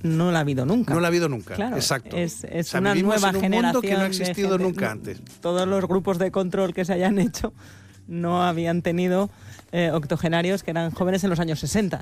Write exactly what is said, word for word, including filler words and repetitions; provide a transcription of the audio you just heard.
no la ha habido nunca. No la ha habido nunca, claro, exacto. Es, es o sea, una vivimos nueva en un generación mundo que no ha existido de gente, nunca antes. Todos los grupos de control que se hayan hecho no habían tenido eh, octogenarios que eran jóvenes en los años sesenta.